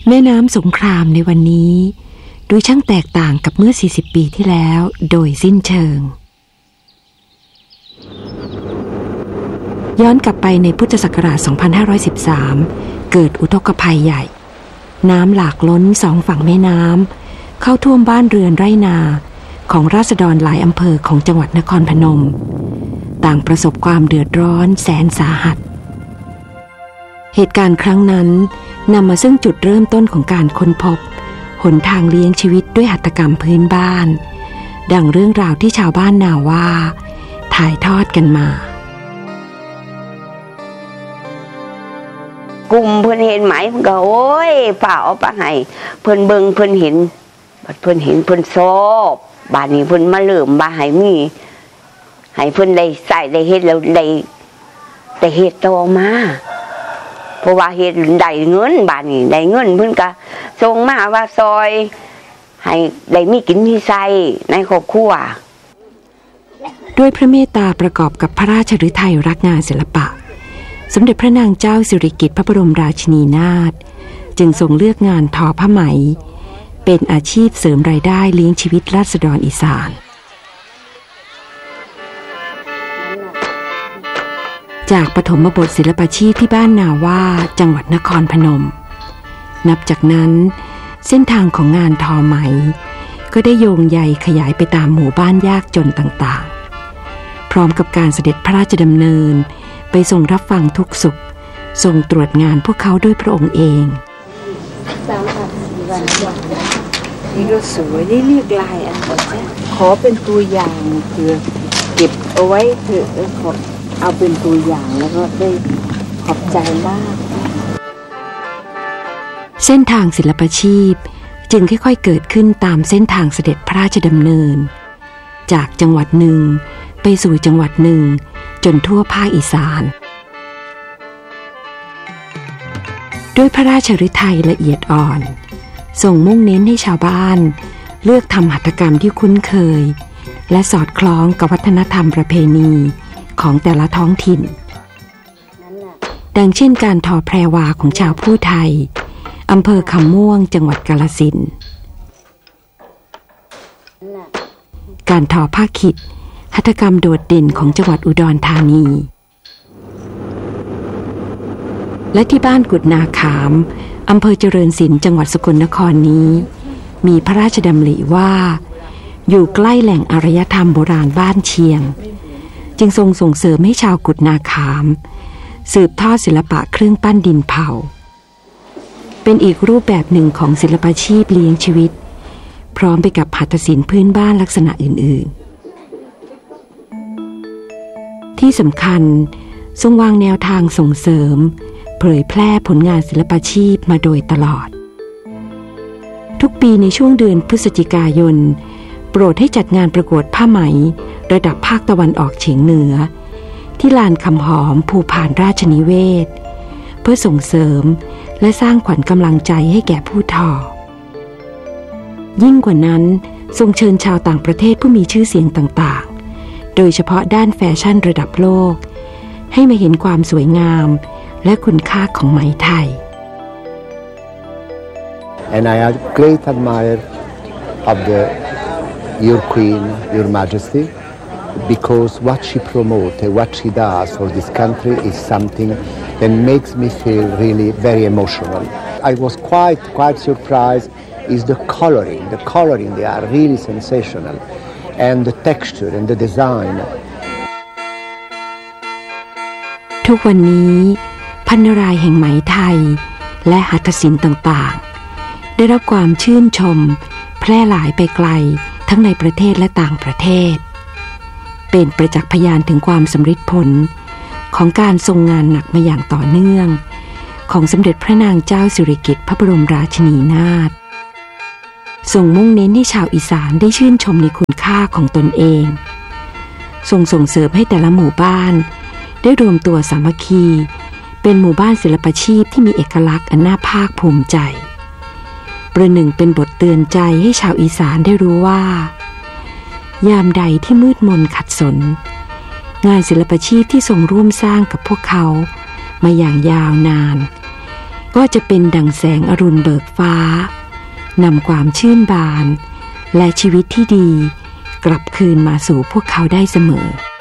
แม่น้ำสงครามในวันนี้ดูช่างแตกต่างกับเมื่อ40ปีที่แล้วโดยสิ้นเชิงย้อนกลับไปในพุทธศักราช 2513 เกิดอุทกภัยใหญ่น้ำหลากล้นสองฝั่งแม่น้ำเข้าท่วมบ้านเรือนไร่นาของราษฎรหลายอำเภอของจังหวัดนครพนมต่างประสบความเดือดร้อนแสนสาหัสเหตุการณ์ครั้งนั้นนำมาซึ่งจุดเริ่มต้นของการค้นพบหนทางเลี้ยงชีวิตด้วยหัตถกรรมพื้นบ้านดังเรื่องราวที่ชาวบ้านนาว่าถ่ายทอดกันมากลุ่มเพิ่นเห็นไหมเพิ่นก็โอ้ยฝ่าเอาไปให้เพิ่นเบิ่งเพิ่นเห็นบัดเพิ่นเห็นเพิ่นชอบบ้านนี้เพิ่นมาเริ่มมาให้มีให้เพิ่นได้ใส่ได้เฮ็ดแล้วได้เฮ็ดต่อมาเพราะว่าเฮ็ดได้เงินบ้านนี้ได้เงินเพิ่นก็ส่งมาว่าซอยให้ได้มีกินมีใช้ในครอบครัวด้วยพระเมตตาประกอบกับพระราชฤทัยรักงานศิลปะสมเด็จพระนางเจ้าสิริกิติ์พระบรมราชินีนาถจึงทรงเลือกงานทอผ้าไหมเป็นอาชีพเสริมรายได้เลี้ยงชีวิตราษฎรอีสานจากปฐมบทศิลปาชีพที่บ้านนาว่าจังหวัดนครพนมนับจากนั้นเส้นทางของงานทอไหมก็ได้โยงใยขยายไปตามหมู่บ้านยากจนต่างๆพร้อมกับการเสด็จพระราชดำเนินไปทรงรับฟังทุกสุขทรงตรวจงานพวกเขาด้วยพระองค์เองนี่ก็สวยได้เรียกลายอันนี้ขอเป็นตัวอย่างเพื่อเก็บเอาไว้เถอะขอเอาเป็นตัวอย่างแล้วก็ได้ขอบใจมากเส้นทางศิลปาชีพจึงค่อยๆเกิดขึ้นตามเส้นทางเสด็จพระราชดำเนินจากจังหวัดหนึ่งไปสู่จังหวัดหนึ่งจนทั่วภาคอีสานด้วยพระราชฤทัยละเอียดอ่อนทรงมุ่งเน้นให้ชาวบ้านเลือกทำหัตถกรรมที่คุ้นเคยและสอดคล้องกับวัฒนธรรมประเพณีของแต่ละท้องถิ่นดังเช่นการทอแพรวาของชาวผู้ไทยอำเภอคำม่วงจังหวัดกาฬสินธุ์การทอผ้าขิดหัตถกรรมโดดเด่นของจังหวัดอุดรธานีและที่บ้านกุดนาขามอำเภอเจริญศิลป์จังหวัดสกลนครนี้มีพระราชดำริว่าอยู่ใกล้แหล่งอารยธรรมโบราณบ้านเชียงจึงทรงส่งเสริมให้ชาวกุดนาขามสืบทอดศิลปะเครื่องปั้นดินเผาเป็นอีกรูปแบบหนึ่งของศิลปาชีพเลี้ยงชีวิตพร้อมไปกับหัตถศิลป์พื้นบ้านลักษณะอื่นๆที่สำคัญทรงวางแนวทางส่งเสริมเผยแพร่ผลงานศิลปาชีพมาโดยตลอดทุกปีในช่วงเดือนพฤศจิกายนโปรดให้จัดงานประกวดผ้าไหมระดับภาคตะวันออกเฉียงเหนือที่ลานคำหอมภูพานราชนิเวศเพื่อส่งเสริมและสร้างขวัญกำลังใจให้แก่ผู้ทอยิ่งกว่านั้นทรงเชิญชาวต่างประเทศผู้มีชื่อเสียงต่างๆโดยเฉพาะด้านแฟชั่นระดับโลกให้มาเห็นความสวยงามและคุณค่าของไหมไทย And I have great admire of your Queen, Your Majesty, because what she promotes and what she does for this country is something that makes me feel really very emotional. I was quite surprised is the coloring. The coloring, they are really sensational. And the texture and the design. ทุกวันนี้พันนารายแห่งไหมไทยและหัตถศิลป์ต่างๆได้รับความชื่นชมแพร่หลายไปไกลทั้งในประเทศและต่างประเทศเป็นประจักษ์พยานถึงความสำฤทธิ์ผลของการทรงงานหนักมาอย่างต่อเนื่องของสมเด็จพระนางเจ้าสิริกิติ์พระบรมราชินีนาถทรงมุ่งเน้นให้ชาวอีสานได้ชื่นชมในคุณค่าของตนเองทรงส่งเสริมให้แต่ละหมู่บ้านได้รวมตัวสามัคคีเป็นหมู่บ้านศิลปาชีพที่มีเอกลักษณ์อันน่าภาคภูมิใจประหนึ่งเป็นบทเตือนใจให้ชาวอีสานได้รู้ว่ายามใดที่มืดมนขัดสนงานศิลปาชีพที่ทรงร่วมสร้างกับพวกเขามาอย่างยาวนานก็จะเป็นดั่งแสงอรุณเบิกฟ้านำความชื่นบานและชีวิตที่ดีกลับคืนมาสู่พวกเขาได้เสมอ